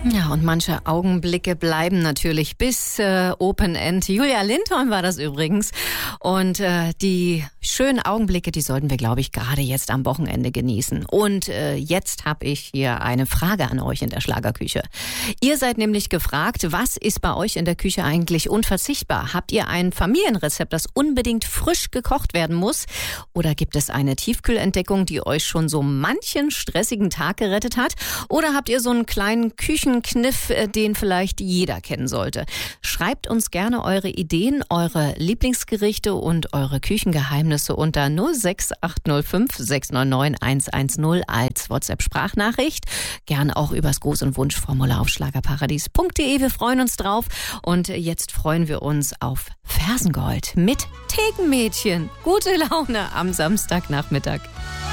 Ja, und manche Augenblicke bleiben natürlich bis Open End. Julia Lindholm war das übrigens. Und die schönen Augenblicke, die sollten wir, glaube ich, gerade jetzt am Wochenende genießen. Und jetzt habe ich hier eine Frage an euch in der Schlagerküche. Ihr seid nämlich gefragt, was ist bei euch in der Küche eigentlich unverzichtbar? Habt ihr ein Familienrezept, das unbedingt frisch gekocht werden muss? Oder gibt es eine Tiefkühlentdeckung, die euch schon so manchen stressigen Tag gerettet hat? Oder habt ihr so einen kleinen Küchenkniff, den vielleicht jeder kennen sollte? Schreibt uns gerne eure Ideen, eure Lieblingsgerichte und eure Küchengeheimnisse unter 06805 699 110 als WhatsApp-Sprachnachricht. Gerne auch übers Gruß- und Wunschformular auf schlagerparadies.de. Wir freuen uns drauf. Und jetzt freuen wir uns auf Fersengold mit Thekenmädchen. Gute Laune am Samstagnachmittag.